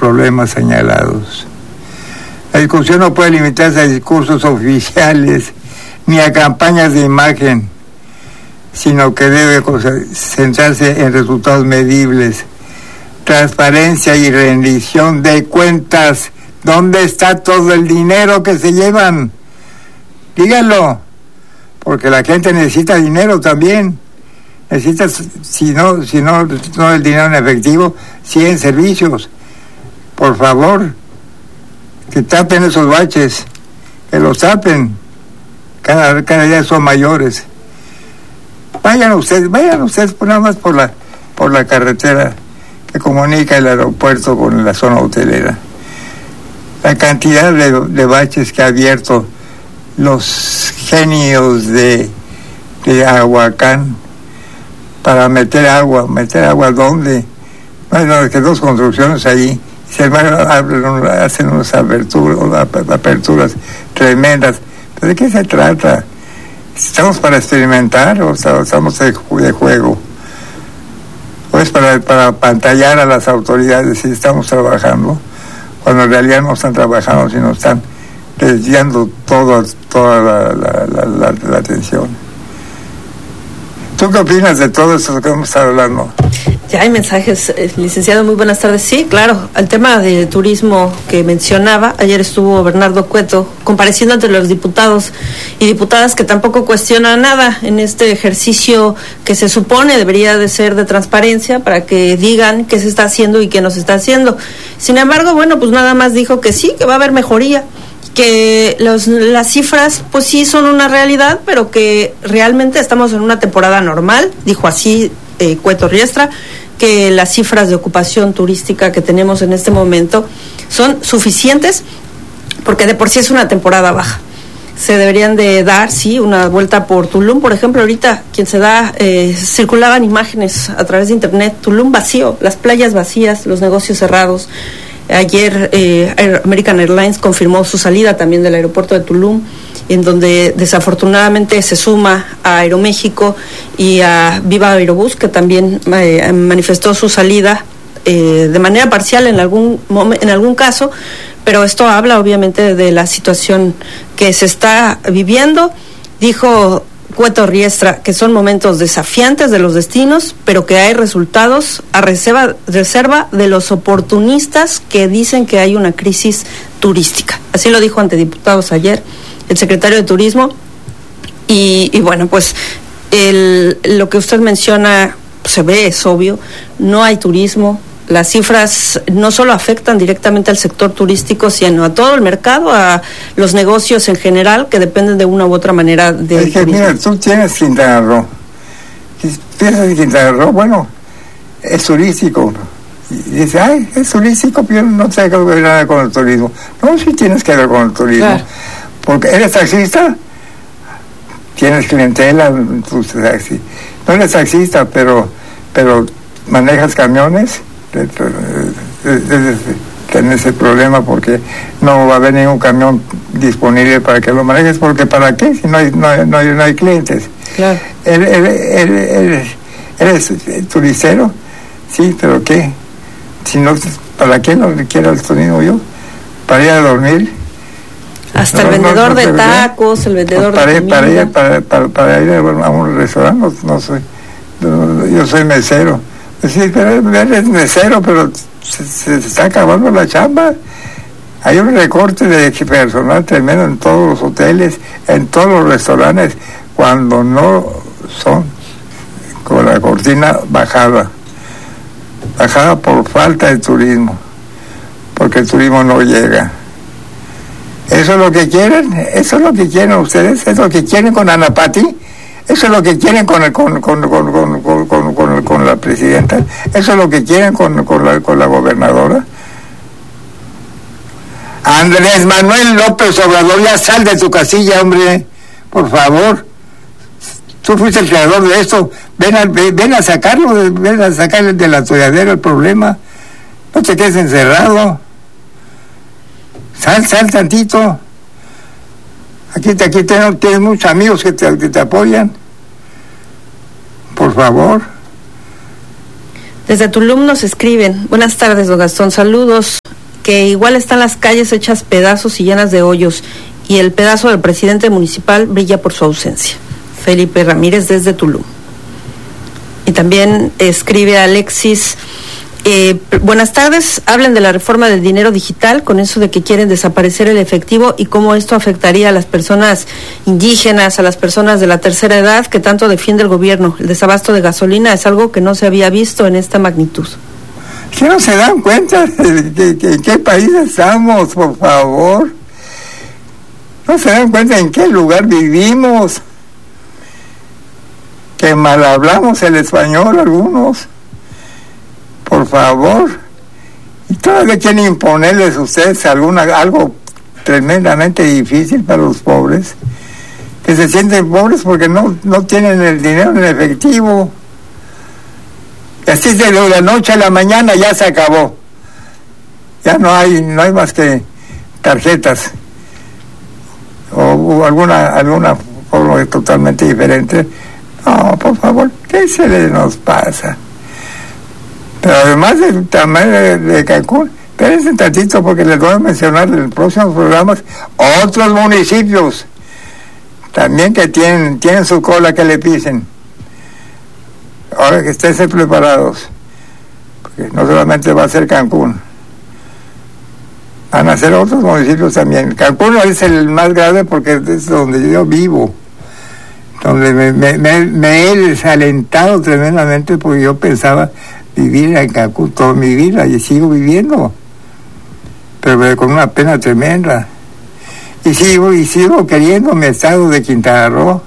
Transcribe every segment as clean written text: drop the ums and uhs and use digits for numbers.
problemas señalados. La discusión no puede limitarse a discursos oficiales ni a campañas de imagen, sino que debe centrarse en resultados medibles, transparencia y rendición de cuentas. ¿Dónde está todo el dinero que se llevan? Díganlo, porque la gente necesita dinero también. Necesita, si no el dinero en efectivo, sí en servicios. Por favor, que tapen esos baches, que los tapen. Cada día son mayores. Vayan ustedes nada más por la carretera que comunica el aeropuerto con la zona hotelera. La cantidad de baches que ha abierto los genios de Ahuacán para meter agua ¿dónde? Bueno, que dos construcciones ahí, se hacen unas aperturas tremendas. ¿Pero de qué se trata? ¿Estamos para experimentar o estamos de juego? ¿O es para apantallar a las autoridades si estamos trabajando? Cuando en realidad no están trabajando, sino están desviando toda la atención. ¿Tú qué opinas de todo esto que hemos estado hablando? Ya hay mensajes, licenciado, muy buenas tardes. Sí, claro, al tema de turismo que mencionaba, ayer estuvo Bernardo Cueto compareciendo ante los diputados y diputadas que tampoco cuestionan nada en este ejercicio que se supone debería de ser de transparencia para que digan qué se está haciendo y qué no se está haciendo. Sin embargo, bueno, pues nada más dijo que sí, que va a haber mejoría, que las cifras pues sí son una realidad, pero que realmente estamos en una temporada normal, dijo así Cueto Riestra, que las cifras de ocupación turística que tenemos en este momento son suficientes porque de por sí es una temporada baja. Se deberían de dar, sí, una vuelta por Tulum, por ejemplo, ahorita quien se da, circulaban imágenes a través de internet, Tulum vacío, las playas vacías, los negocios cerrados. Ayer American Airlines confirmó su salida también del aeropuerto de Tulum, en donde desafortunadamente se suma a Aeroméxico y a Viva Aerobús, que también manifestó su salida de manera parcial en algún caso, pero esto habla obviamente de la situación que se está viviendo. Dijo Cueto Riestra que son momentos desafiantes de los destinos, pero que hay resultados a reserva de los oportunistas que dicen que hay una crisis turística. Así lo dijo ante diputados ayer el secretario de Turismo. Y bueno, pues lo que usted menciona se ve, es obvio, no hay turismo. Las cifras no solo afectan directamente al sector turístico, sino a todo el mercado, a los negocios en general, que dependen de una u otra manera de turismo. Mira, tú tienes Quintana Roo. Piensas en Quintana Roo, bueno, es turístico. Y dices, es turístico, pero no tiene que ver nada con el turismo. No, sí tienes que ver con el turismo. Claro. Porque eres taxista, tienes clientela, tu taxi. No eres taxista, pero manejas camiones. Tienes ese problema porque no va a haber ningún camión disponible para que lo manejes, porque ¿para qué? Si no hay clientes. Claro. ¿Eres turistero? Sí, pero ¿qué? Si no, ¿para qué no quiero el turismo yo? ¿Para ir a dormir? Hasta el vendedor de tacos, el vendedor de comida. Para ir a un restaurante, no soy. Yo soy mesero. Sí, pero eres mesero, pero se está acabando la chamba. Hay un recorte de personal tremendo en todos los hoteles, en todos los restaurantes, cuando no son con la cortina bajada por falta de turismo, porque el turismo no llega. ¿Eso es lo que quieren? ¿Eso es lo que quieren ustedes? ¿Eso es lo que quieren con Ana Pati? ¿Eso es lo que quieren con la presidenta? ¿Eso es lo que quieren con la gobernadora? Andrés Manuel López Obrador, ya sal de tu casilla, hombre, por favor. Tú fuiste el creador de esto. Ven a sacarlo, ven a sacar de la atolladera el problema. No te quedes encerrado. Sal tantito. Aquí tienes muchos amigos que te apoyan. Por favor. Desde Tulum nos escriben: buenas tardes, don Gastón, saludos. Que igual están las calles hechas pedazos y llenas de hoyos, y el pedazo del presidente municipal brilla por su ausencia. Felipe Ramírez desde Tulum. Y también escribe Alexis: buenas tardes, hablan de la reforma del dinero digital, con eso de que quieren desaparecer el efectivo y cómo esto afectaría a las personas indígenas, a las personas de la tercera edad que tanto defiende el gobierno. El desabasto de gasolina es algo que no se había visto en esta magnitud. ¿Qué no se dan cuenta de en qué país estamos, por favor? ¿No se dan cuenta en qué lugar vivimos? Que mal hablamos el español algunos. Por favor. Y todavía quieren imponerles a ustedes algo tremendamente difícil para los pobres, que se sienten pobres porque no tienen el dinero en efectivo. Así de la noche a la mañana ya se acabó. Ya no hay más que tarjetas o alguna forma totalmente diferente. No, por favor, ¿qué se nos pasa? Pero además del tamaño de Cancún, espérense un tantito porque les voy a mencionar en los próximos programas otros municipios también que tienen su cola que le pisen. Ahora que estén preparados, porque no solamente va a ser Cancún, van a ser otros municipios también. Cancún es el más grave porque es donde yo vivo, donde me he desalentado tremendamente porque yo pensaba vivir en Cancún toda mi vida y sigo viviendo, pero con una pena tremenda. Y sigo queriendo mi estado de Quintana Roo.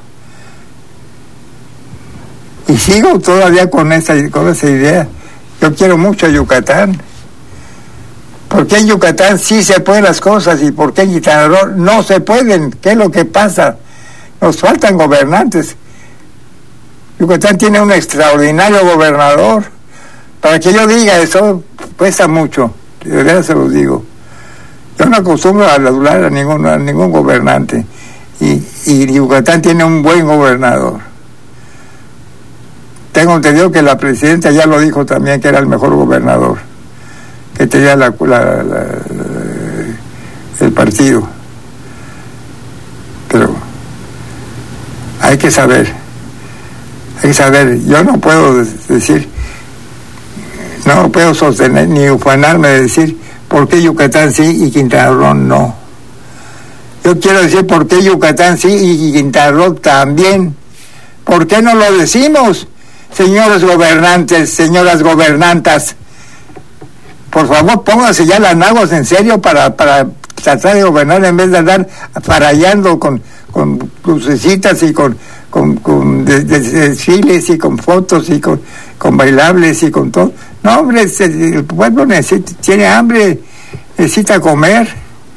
Y sigo todavía con esa idea. Yo quiero mucho a Yucatán. ¿Por qué en Yucatán sí se pueden las cosas y por qué en Quintana Roo no se pueden? ¿Qué es lo que pasa? Nos faltan gobernantes. Yucatán tiene un extraordinario gobernador. Para que yo diga eso, cuesta mucho. De verdad se los digo. Yo no acostumbro a adular a ningún gobernante. Y Yucatán tiene un buen gobernador. Tengo entendido que la presidenta ya lo dijo también, que era el mejor gobernador que tenía el partido. Pero hay que saber, yo no puedo decir, no puedo sostener ni ufanarme de decir por qué Yucatán sí y Quintana Roo no. Yo quiero decir por qué Yucatán sí y Quintana Roo también. ¿Por qué no lo decimos? Señores gobernantes, señoras gobernantas, por favor pónganse ya las nalgas en serio para tratar de gobernar en vez de andar farallando con lucecitas y con desfiles y con fotos y con bailables y con todo. No, hombre, el pueblo tiene hambre, necesita comer,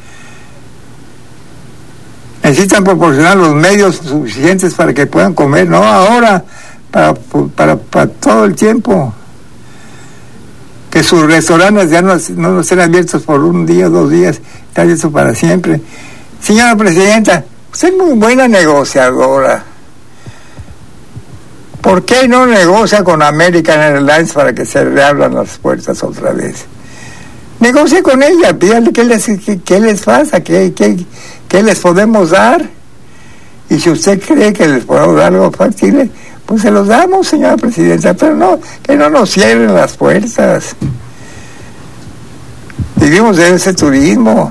necesitan proporcionar los medios suficientes para que puedan comer, no ahora, para todo el tiempo. Que sus restaurantes ya no estén abiertos por un día o 2 días, están abiertos para siempre. Señora Presidenta, usted es muy buena negociadora. ¿Por qué no negocia con American Airlines para que se reabran las puertas otra vez? Negocie con ella, pídale qué les pasa, qué les podemos dar. Y si usted cree que les podemos dar algo factible, pues se los damos, señora Presidenta, pero no, que no nos cierren las puertas. Vivimos de ese turismo.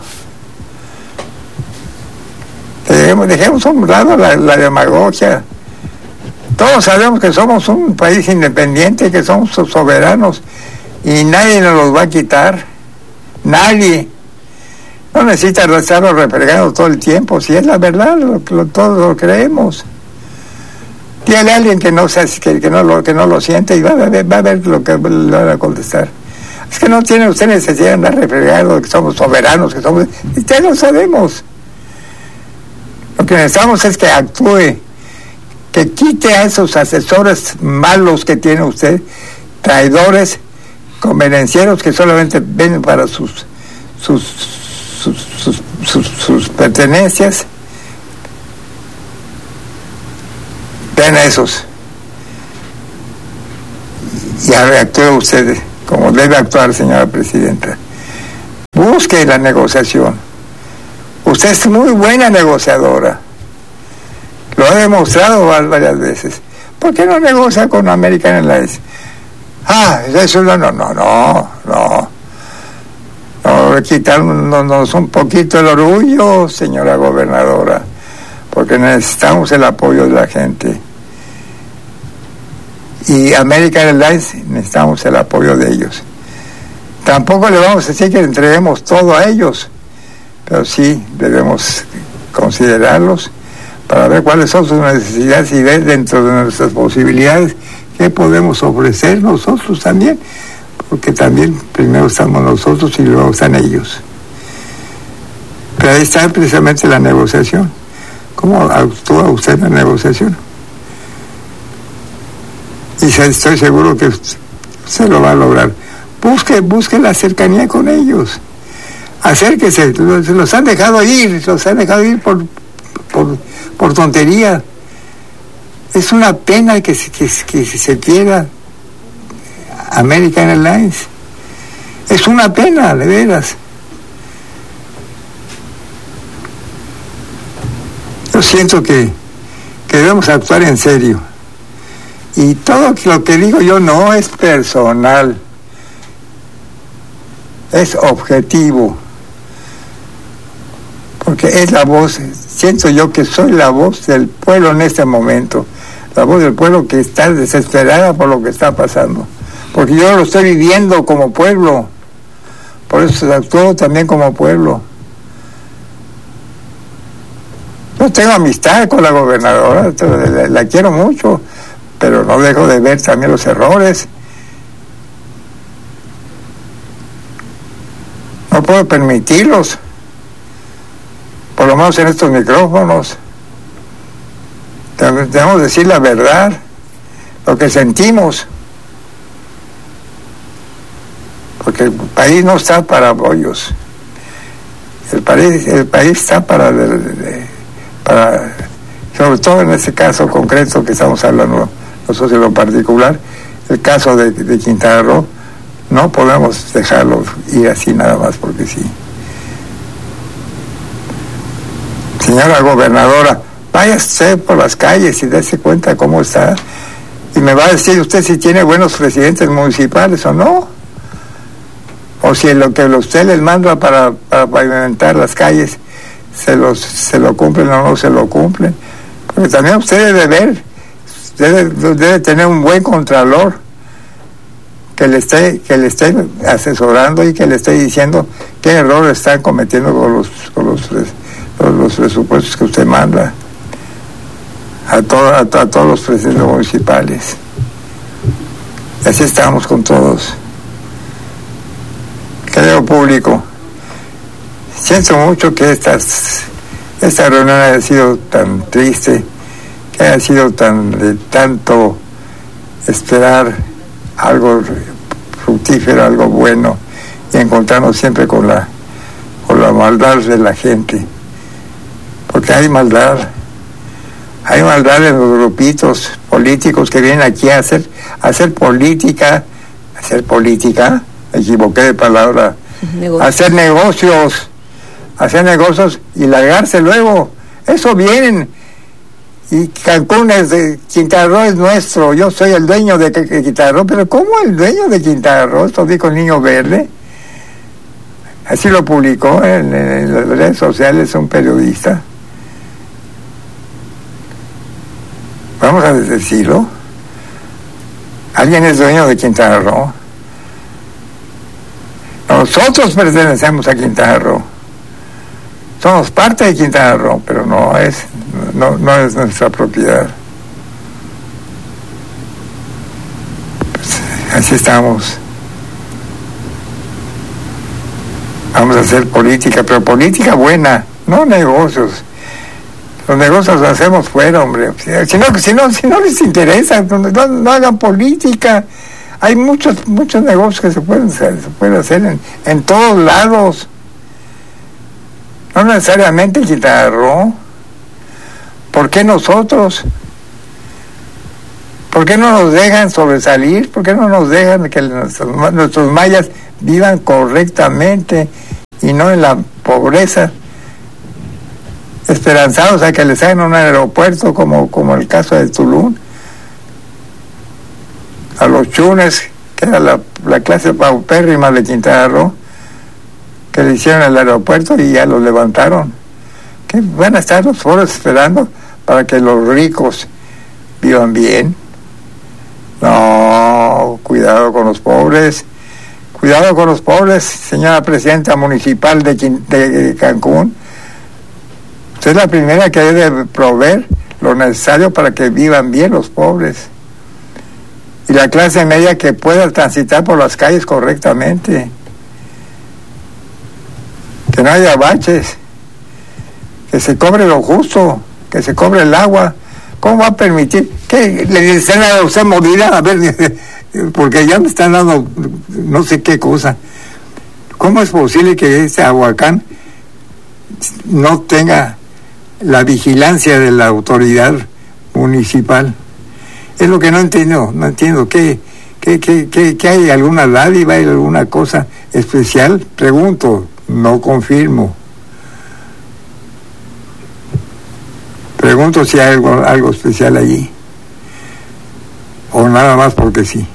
Dejemos a un lado la demagogia. Todos sabemos que somos un país independiente, que somos soberanos, y nadie nos los va a quitar. Nadie. No necesita estarlo refregando todo el tiempo, si es la verdad, todos lo creemos. Dígale a alguien que no lo siente y va a ver lo que le van a contestar. Es que no tiene usted necesidad de andar refregando que somos soberanos, que somos... Ya lo sabemos. Lo que necesitamos es que actúe, que quite a esos asesores malos que tiene usted, traidores, convenencieros que solamente ven para sus pertenencias. Ven a esos Ya actúe usted como debe actuar, señora presidenta. Busque la negociación. Usted es muy buena negociadora. Lo ha demostrado varias veces. ¿Por qué no negocia con American Airlines? Eso no, quitarnos un poquito el orgullo, señora gobernadora, porque necesitamos el apoyo de la gente. Y American Airlines necesitamos el apoyo de ellos. Tampoco le vamos a decir que entreguemos todo a ellos, pero sí debemos considerarlos para ver cuáles son sus necesidades y ver dentro de nuestras posibilidades qué podemos ofrecer nosotros también, porque también primero estamos nosotros y luego están ellos. Pero ahí está precisamente la negociación. ¿Cómo actúa usted en la negociación? Y estoy seguro que usted lo va a lograr. Busque la cercanía con ellos. Acérquese. Los han dejado ir por tontería. Es una pena que se quiera American Airlines. Es una pena, de veras. Yo siento que debemos actuar en serio. Y todo lo que digo yo no es personal, es objetivo. Porque es la voz, siento yo que soy la voz del pueblo en este momento. La voz del pueblo que está desesperada por lo que está pasando. Porque yo lo estoy viviendo como pueblo. Por eso actúo también como pueblo. Yo tengo amistad con la gobernadora, la quiero mucho, pero no dejo de ver también los errores. No puedo permitirlos, por lo menos en estos micrófonos. Debemos decir la verdad, lo que sentimos, porque el país no está para bollos. El país está para sobre todo en este caso concreto que estamos hablando nosotros en lo particular, el caso de Quintana Roo. No podemos dejarlo ir así nada más porque sí. Señora gobernadora, váyase por las calles y dése cuenta cómo está. Y me va a decir usted si tiene buenos presidentes municipales o no. O si lo que usted les manda para pavimentar las calles se lo cumplen o no se lo cumplen. Porque también usted debe ver, debe tener un buen contralor que le esté asesorando y que le esté diciendo qué errores están cometiendo con los presupuestos que usted manda a todos los presidentes municipales. Y así estamos con todos. Querido público, siento mucho que esta reunión haya sido tan triste, que haya sido de tanto esperar algo fructífero, algo bueno, y encontrarnos siempre con la maldad de la gente. Porque hay maldad en los grupitos políticos que vienen aquí a hacer política, me equivoqué de palabra, hacer negocios y largarse luego. Eso vienen. Y Cancún Quintana Roo es nuestro, yo soy el dueño de Quintana Roo, pero ¿cómo el dueño de Quintana Roo? Esto dijo el Niño Verde. Así lo publicó en las redes sociales un periodista. Vamos a decirlo. ¿Alguien es dueño de Quintana Roo? Nosotros pertenecemos a Quintana Roo. Somos parte de Quintana Roo, pero no es nuestra propiedad. Pues, así estamos. Vamos a hacer política, pero política buena, no negocios. Los negocios los hacemos fuera, hombre. Si no les interesa, no hagan política. Hay muchos negocios que se pueden hacer en todos lados. No necesariamente Quintana Roo. ¿Por qué nosotros? ¿Por qué no nos dejan sobresalir? ¿Por qué no nos dejan que nuestros mayas vivan correctamente y no en la pobreza? Esperanzados a que les hagan un aeropuerto como el caso de Tulum. A los chunes, que era la clase paupérrima de Quintana Roo, que le hicieron el aeropuerto y ya los levantaron. ¿Qué van a estar los pobres esperando para que los ricos vivan bien? No, cuidado con los pobres. Cuidado con los pobres, señora presidenta municipal de Cancún. Usted es la primera que debe proveer lo necesario para que vivan bien los pobres. Y la clase media que pueda transitar por las calles correctamente. Que no haya baches. Que se cobre lo justo. Que se cobre el agua. ¿Cómo va a permitir? ¿Qué? ¿Le están a usted movida? A ver, porque ya me están dando no sé qué cosa. ¿Cómo es posible que este Ahuacán no tenga la vigilancia de la autoridad municipal? Es lo que no entiendo. ¿Qué hay? ¿Alguna dádiva? ¿Hay alguna cosa especial? Pregunto, no confirmo. Pregunto si hay algo especial allí. O nada más porque sí.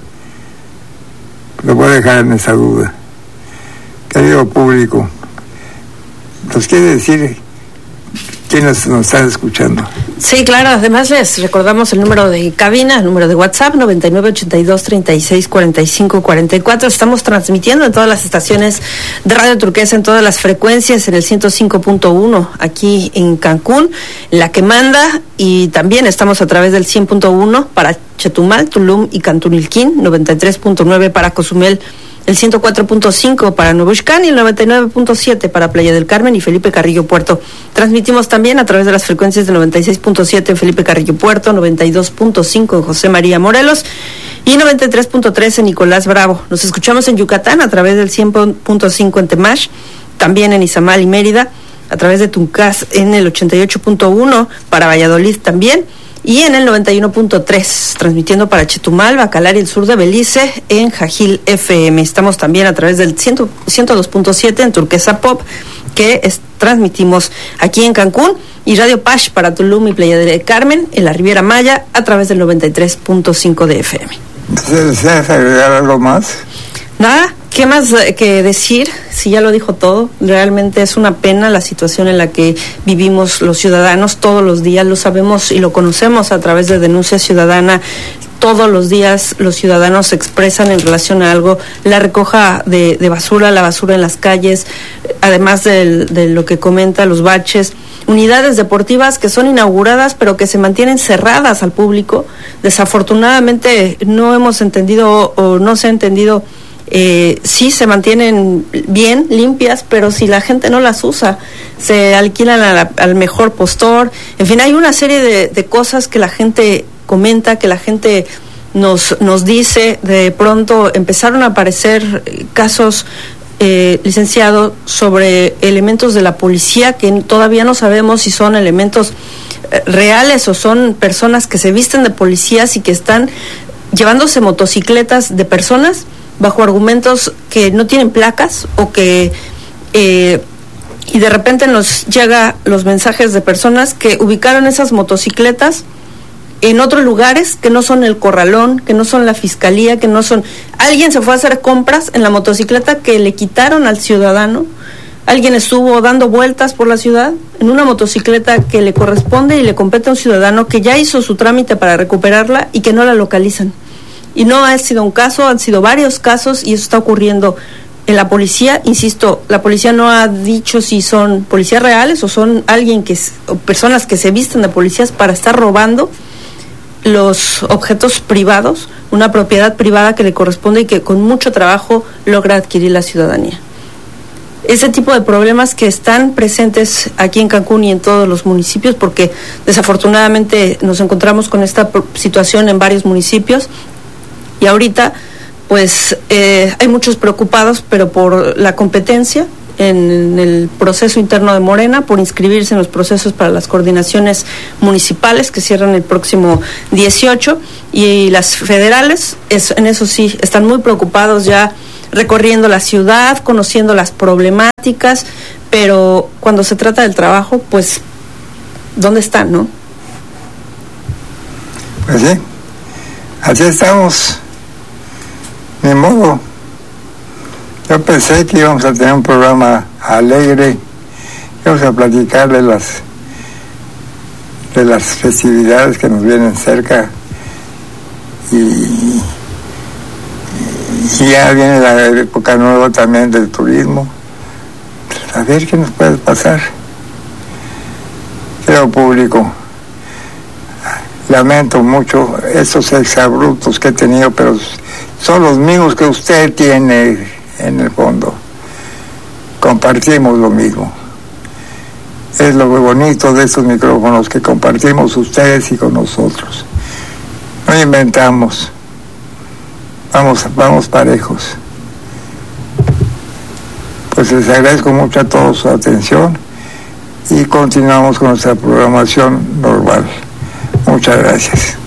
Lo voy a dejar en esa duda. Querido público, ¿nos quiere decir quiénes nos están escuchando? Sí, claro. Además les recordamos el número de cabina, el número de WhatsApp, 9982364544. Estamos transmitiendo en todas las estaciones de Radio Turquesa, en todas las frecuencias, en el 105.1 aquí en Cancún, la que manda, y también estamos a través del 100.1 para Chetumal, Tulum y Cantunilquín, 93.9 para Cozumel, el 104.5 para Nuevo Ixcán y el 99.7 para Playa del Carmen y Felipe Carrillo Puerto. Transmitimos también a través de las frecuencias de 96.7 en Felipe Carrillo Puerto, 92.5 en José María Morelos y 93.3 en Nicolás Bravo. Nos escuchamos en Yucatán a través del 100.5 en Temash, también en Izamal y Mérida, a través de Tuncás en el 88.1 para Valladolid también, y en el 91.3, transmitiendo para Chetumal, Bacalar y el sur de Belice en Jajil FM. Estamos también a través del 102.7 en Turquesa Pop, que transmitimos aquí en Cancún, y Radio Pash para Tulum y Playa del Carmen en la Riviera Maya a través del 93.5 de FM. ¿Deseas agregar algo más? Nada, ¿qué más que decir? Si ya lo dijo todo. Realmente es una pena la situación en la que vivimos los ciudadanos todos los días. Lo sabemos y lo conocemos a través de Denuncia Ciudadana. Todos los días los ciudadanos se expresan en relación a algo, la recoja de basura, la basura en las calles, además de lo que comenta, los baches, unidades deportivas que son inauguradas pero que se mantienen cerradas al público. Desafortunadamente no hemos entendido o no se ha entendido. Sí se mantienen bien, limpias, pero si la gente no las usa, se alquilan al mejor postor. En fin, hay una serie de cosas que la gente comenta, que la gente nos dice. De pronto empezaron a aparecer casos, licenciado, sobre elementos de la policía que todavía no sabemos si son elementos reales o son personas que se visten de policías y que están llevándose motocicletas de personas bajo argumentos que no tienen placas, o que y de repente nos llega los mensajes de personas que ubicaron esas motocicletas en otros lugares que no son el Corralón, que no son la Fiscalía, que no son... Alguien se fue a hacer compras en la motocicleta que le quitaron al ciudadano. Alguien estuvo dando vueltas por la ciudad en una motocicleta que le corresponde y le compete a un ciudadano que ya hizo su trámite para recuperarla y que no la localizan. Y no ha sido un caso, han sido varios casos, y eso está ocurriendo en la policía. Insisto, la policía no ha dicho si son policías reales o son o personas que se visten de policías para estar robando los objetos privados, una propiedad privada que le corresponde y que con mucho trabajo logra adquirir la ciudadanía. Ese tipo de problemas que están presentes aquí en Cancún y en todos los municipios, porque desafortunadamente nos encontramos con esta situación en varios municipios. Y ahorita, pues, hay muchos preocupados, pero por la competencia en el proceso interno de Morena por inscribirse en los procesos para las coordinaciones municipales que cierran el próximo 18, y las federales, en eso sí, están muy preocupados ya recorriendo la ciudad, conociendo las problemáticas, pero cuando se trata del trabajo, pues, ¿dónde están, no? Pues sí, así estamos, ni modo. Yo pensé que íbamos a tener un programa alegre, íbamos a platicar de las festividades que nos vienen cerca, y ya viene la época nueva también del turismo. A ver qué nos puede pasar. Creo, público, lamento mucho estos exabruptos que he tenido, pero son los mismos que usted tiene en el fondo. Compartimos lo mismo. Es lo muy bonito de estos micrófonos, que compartimos ustedes y con nosotros. No inventamos. Vamos parejos. Pues les agradezco mucho a todos su atención y continuamos con nuestra programación normal. Muchas gracias.